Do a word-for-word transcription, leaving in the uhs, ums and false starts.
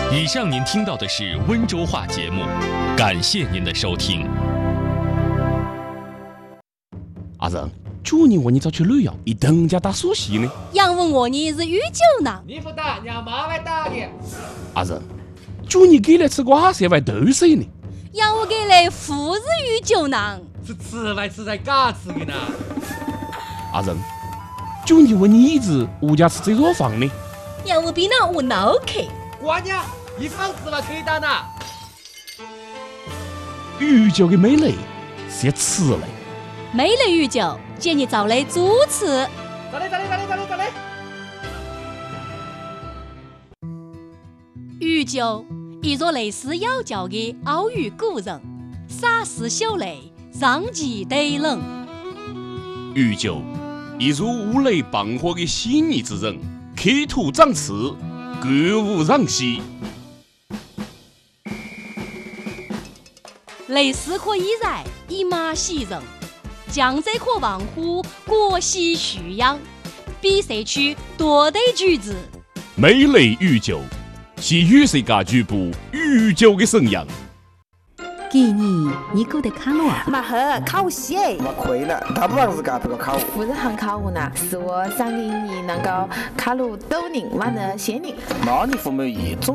以上您听到的是温州话节目，感谢您的收听。 阿仁，去年我你找去旅游，一等家打苏西呢？ 杨问我你是宇宙呢？ 你不打，让妈妈打的。 阿仁，去年给来吃瓜色外豆水呢？ 杨我给来富士宇宙呢？ 是吃外吃在嘎吃的呢。 阿仁，去年我你一直物价吃这座房呢？ 杨我比那我脑壳。 瓜娘，一房子了可以打呢。 宇宙的美丽是吃嘞。 美丽宇宙，建议找来主持。 咋嘞咋嘞咋嘞咋嘞咋嘞？ 宇宙，一座类似妖教的奥语古人，洒氏秀雷，上极对人。 宇宙，一座五雷傍火的细腻之人，刻土长刺，歌舞攘息。 雷斯可以然，以马喜人。江浙可望乎国喜蓄养，比赛区多得举子。 美丽宇宙是与世界局部宇宙的神样。 今年你过得看我啊？ 马赫考我戏， 我亏了，他不让自家这个考。 不是很考我呢，是我上给你能够考入斗人，完了仙人。 那你父母一种。